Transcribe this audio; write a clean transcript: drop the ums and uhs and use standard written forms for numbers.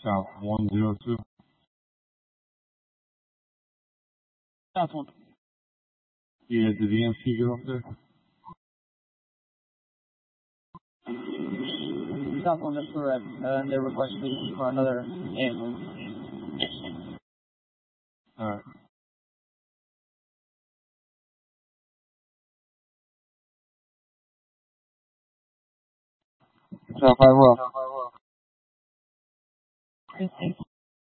South 102. South 1. Yeah, did the MC get up there? South 1, that's correct. They're requesting for another ambulance. Alright. South 5 well. Thanks.